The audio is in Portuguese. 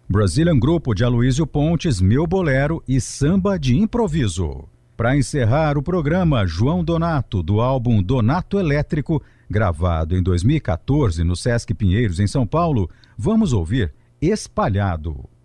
Brazilian Grupo de Aloysio Pontes, Meu Bolero e Samba de Improviso. Para encerrar o programa, João Donato, do álbum Donato Elétrico, gravado em 2014 no Sesc Pinheiros, em São Paulo, vamos ouvir Espalhado.